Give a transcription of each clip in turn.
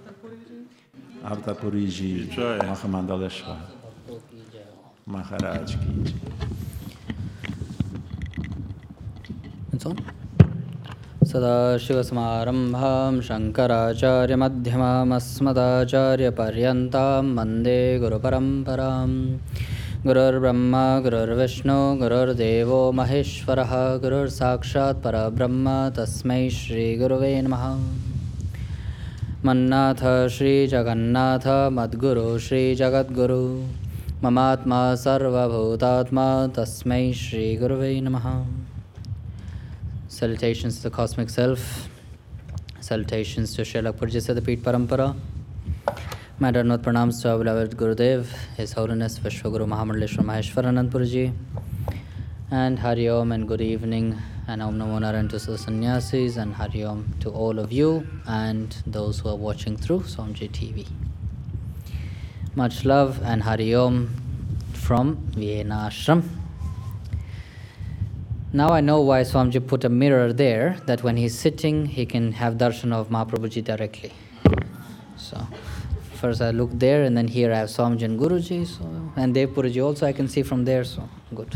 Avtapuri ji, Mahamandaleshwar, Maharaj ki jai. It's on. Sadashivasmarambham Shankaracharya Madhyamam Asmadacharya Paryantam Mande Guru Paramparam Gurur Brahma Gurur Vishnu Gurur Devo Maheshwaraha Gurur Sakshat Parabrahma Tasmai Shri Guruve Namaha Mannatha Shri Jagannatha Madguru Shri Jagadguru Mamatma Sarva Bhutatma Tasmai Shri Guruve Namaha. Salutations to the Cosmic Self. Salutations to Srila Purjya the Peeth Parampara. My Dhanvat pranams to our beloved Gurudev, His Holiness Vishwaguru Mahamandaleshwar Maheshwaranand Purji. And Hari Om and good evening, and Om Namo Narayan to the sannyasis, and Hari Om to all of you and those who are watching through Swamiji TV. Much love and Hari Om from Vienna Ashram. Now I know why Swamiji put a mirror there, that when he's sitting, he can have darshan of Mahaprabhuji directly. So, first I look there, and then here I have Swamiji and Guruji, and Dev Puruji also I can see from there, so good.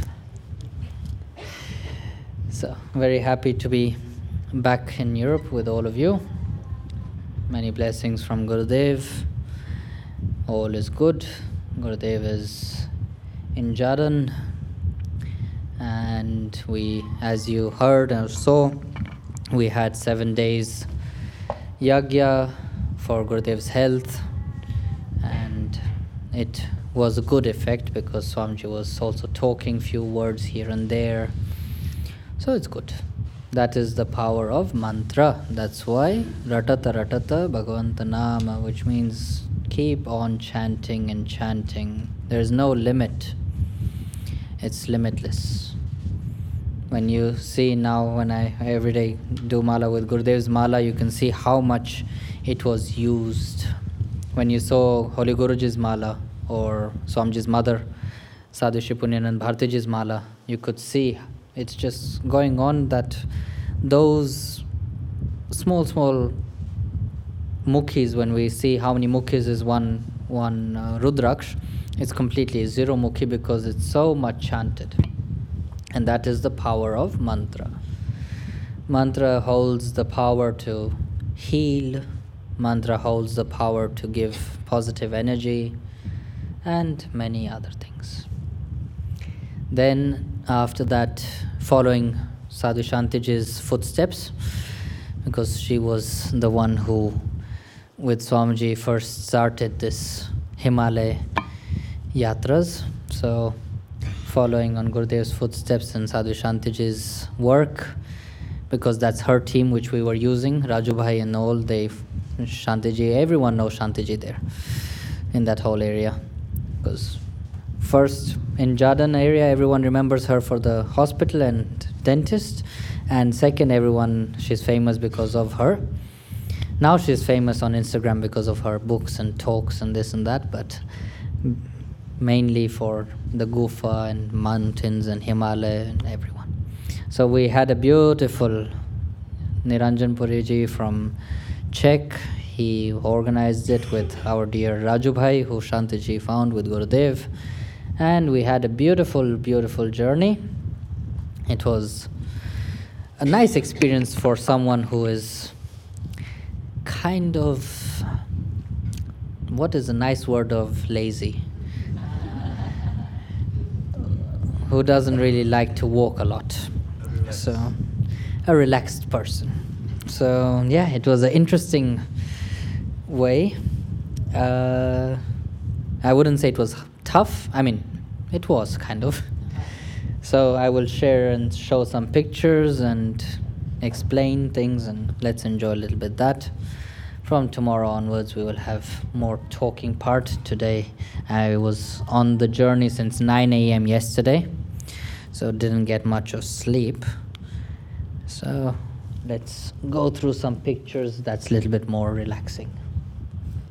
So, very happy to be back in Europe with all of you. Many blessings from Gurudev. All is good. Gurudev is in Jharkhand. And we, as you heard or saw, we had 7 days yagya for Gurudev's health, and it was a good effect because Swamiji was also talking few words here and there. So it's good. That is the power of mantra. That's why Ratata Ratata Bhagavanta Nama, which means keep on chanting and chanting. There is no limit. It's limitless. When you see now, when I every day do mala with Gurudev's mala, you can see how much it was used. When you saw Holy Guruji's mala or Swamiji's mother, Sadhu Shipunyan Bhartiji's mala, you could see it's just going on that those small mukhis, when we see how many mukhis is one Rudraksh, it's completely zero mukhi because it's so much chanted. And that is the power of mantra. Mantra holds the power to heal. Mantra holds the power to give positive energy and many other things. Then after that, following Sadhu Shantiji's footsteps, because she was the one who, with Swamiji, first started this Himalaya yatras. So following on Gurudev's footsteps and Sadhu Shantiji's work, because that's her team which we were using, Raju Bhai and all, Shantiji, everyone knows Shantiji there, in that whole area. Because first, in Jharkhand area, everyone remembers her for the hospital and dentist, and second, she's famous because of her. Now she's famous on Instagram because of her books and talks and this and that, but mainly for the Gufa and mountains and Himalaya and everyone. So we had a beautiful Niranjan Puriji from Czech. He organized it with our dear Raju Bhai, who Shantiji found with Gurudev. And we had a beautiful, beautiful journey. It was a nice experience for someone who is kind of, what is a nice word of lazy? Who doesn't really like to walk a lot. So, a relaxed person. So, yeah, it was an interesting way. I wouldn't say it was tough. I mean, it was kind of. So I will share and show some pictures and explain things, and let's enjoy a little bit that. From tomorrow onwards, we will have more talking part. Today, I was on the journey since 9 a.m. yesterday, so didn't get much of sleep. So let's go through some pictures that's a little bit more relaxing.